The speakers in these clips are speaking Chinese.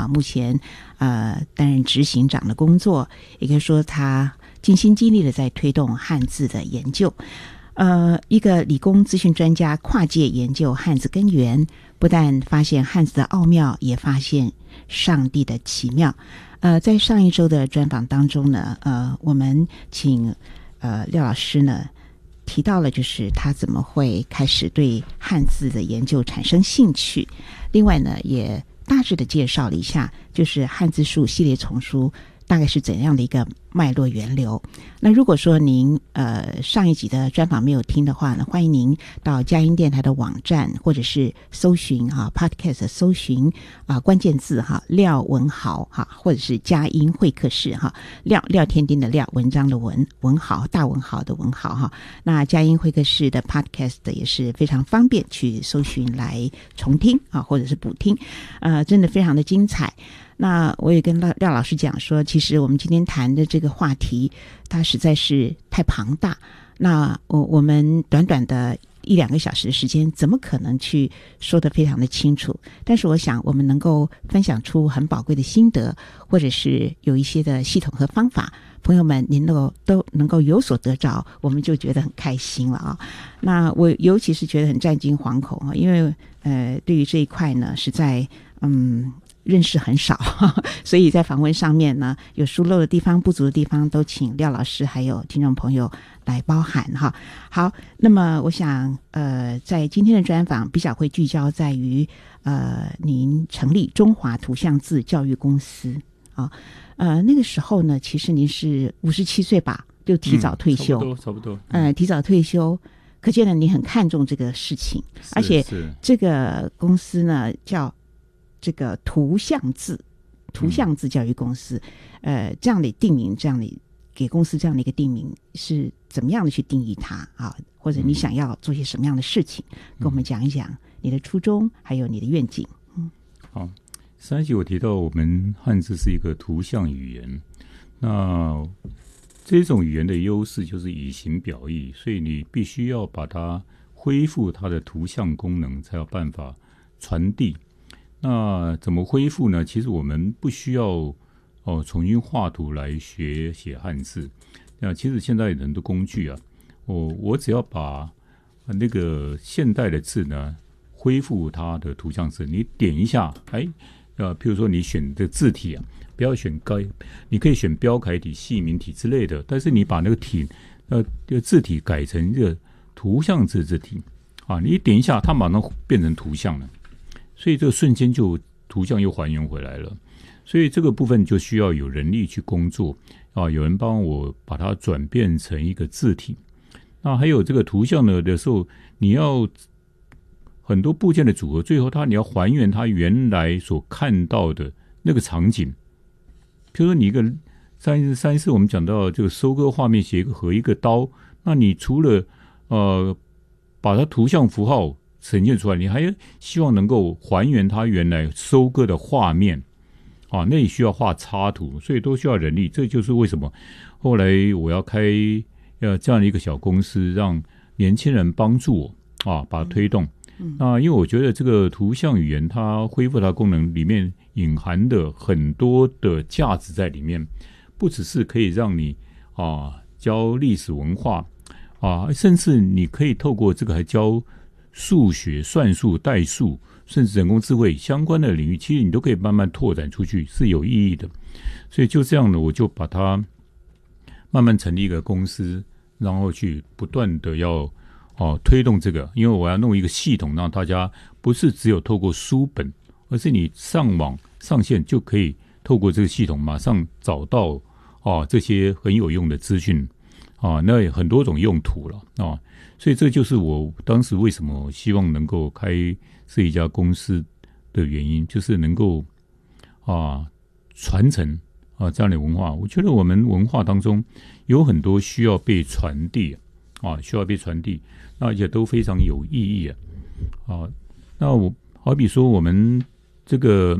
目前担任执行长的工作，也可以说他尽心尽力的在推动汉字的研究。一个理工资讯专家跨界研究汉字根源，不但发现汉字的奥妙，也发现上帝的奇妙。在上一周的专访当中呢，我们请廖老师呢提到了就是他怎么会开始对汉字的研究产生兴趣，另外呢也大致的介绍了一下就是汉字树系列丛书大概是怎样的一个脉络源流。那如果说您上一集的专访没有听的话呢，欢迎您到佳音电台的网站或者是搜寻Podcast 搜寻关键字廖文豪或者是佳音会客室廖天丁的廖，文章的文豪，大文豪的文豪那佳音会客室的 Podcast 也是非常方便去搜寻来重听或者是补听，真的非常的精彩。那我也跟廖老师讲说，其实我们今天谈的这个话题它实在是太庞大，那我们短短的1-2个小时的时间怎么可能去说得非常的清楚，但是我想我们能够分享出很宝贵的心得，或者是有一些的系统和方法，朋友们您都能够有所得着，我们就觉得很开心了那我尤其是觉得很战惊惶恐因为对于这一块呢实在认识很少所以在访问上面呢有疏漏的地方不足的地方都请廖老师还有听众朋友来包涵好，那么我想在今天的专访比较会聚焦在于您成立中华图像字教育公司那个时候呢其实您是57岁吧，就提早退休差不多提早退休，可见呢你很看重这个事情，而且这个公司呢叫这个图像字教育公司这样的定名，这样的给公司这样的一个定名是怎么样的去定义它或者你想要做些什么样的事情跟我们讲一讲你的初衷还有你的愿景好，上一集我提到我们汉字是一个图像语言，那这种语言的优势就是以形表意，所以你必须要把它恢复它的图像功能才有办法传递。那怎么恢复呢？其实我们不需要重新画图来写汉字。那其实现在有很多工具我只要把那个现代的字呢恢复它的图像字，你点一下，譬如说你选的字体不要选你可以选标楷体、细明体之类的，但是你把那个字体改成一个图像字字体你点一下，它马上变成图像了。所以这个瞬间就图像又还原回来了，所以这个部分就需要有人力去工作有人帮我把它转变成一个字体。那还有这个图像呢的时候，你要很多部件的组合，最后你要还原它原来所看到的那个场景。譬如说你一个上一次我们讲到这个收割画面写一个和一个刀，那你除了把它图像符号呈现出来，你还希望能够还原它原来收割的画面那也需要画插图，所以都需要人力。这就是为什么后来我要开这样的一个小公司，让年轻人帮助我把它推动。那因为我觉得这个图像语言它恢复它功能里面隐含的很多的价值在里面，不只是可以让你教历史文化甚至你可以透过这个还教数学、算术、代数，甚至人工智慧相关的领域，其实你都可以慢慢拓展出去，是有意义的。所以就这样呢，我就把它慢慢成立一个公司，然后去不断的要推动这个，因为我要弄一个系统，让大家不是只有透过书本，而是你上网上线就可以透过这个系统马上找到这些很有用的资讯那有很多种用途了所以这就是我当时为什么希望能够开设一家公司的原因，就是能够传承这样的文化。我觉得我们文化当中有很多需要被传递需要被传递，那而且都非常有意义那我好比说我们这个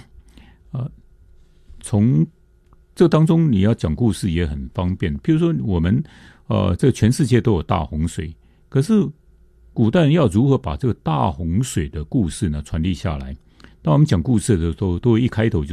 从这当中你要讲故事也很方便。譬如说我们这个全世界都有大洪水，可是古代人要如何把这个大洪水的故事呢传递下来？当我们讲故事的时候，都一开头